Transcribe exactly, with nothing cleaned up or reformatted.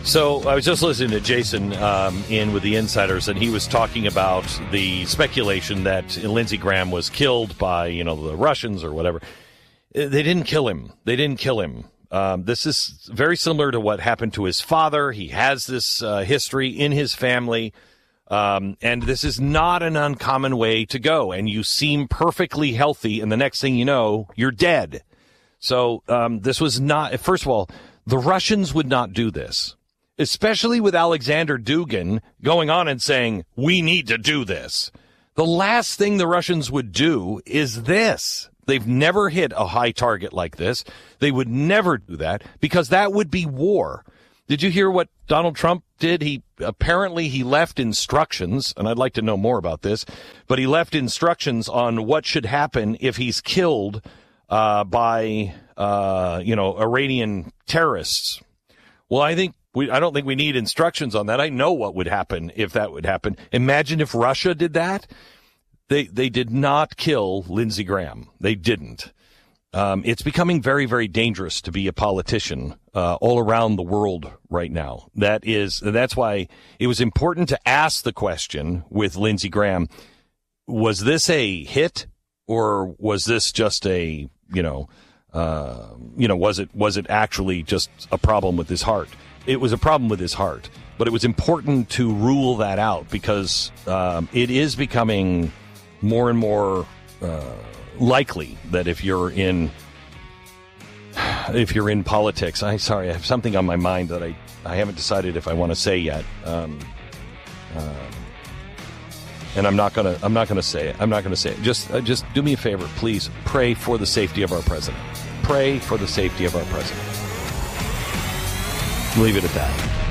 So I was just listening to Jason um, in with the Insiders, and he was talking about the speculation that Lindsey Graham was killed by, you know, the Russians or whatever. They didn't kill him. They didn't kill him. Um, this is very similar to what happened to his father. He has this uh, history in his family, um, and this is not an uncommon way to go. And you seem perfectly healthy, and the next thing you know, you're dead. So um, this was not, first of all, the Russians would not do this. Especially with Alexander Dugin going on and saying, we need to do this. The last thing the Russians would do is this. They've never hit a high target like this. They would never do that because that would be war. Did you hear what Donald Trump did? He apparently he left instructions, and I'd like to know more about this, but he left instructions on what should happen if he's killed uh, by, uh, you know, Iranian terrorists. Well, I think We, I don't think we need instructions on that. I know what would happen if that would happen. Imagine if Russia did that. They they did not kill Lindsey Graham. They didn't. Um, it's becoming very, very dangerous to be a politician uh, all around the world right now. That is, that's why it was important to ask the question with Lindsey Graham, was this a hit or was this just a, you know, uh, you know, was it was it actually just a problem with his heart? It was a problem with his heart, but it was important to rule that out because um, it is becoming more and more uh, likely that if you're in if you're in politics, I sorry, I have something on my mind that I, I haven't decided if I want to say yet, um, uh, and I'm not gonna I'm not gonna say it. I'm not gonna say it. Just uh, just do me a favor, please. Pray for the safety of our president. Pray for the safety of our president. Leave it at that.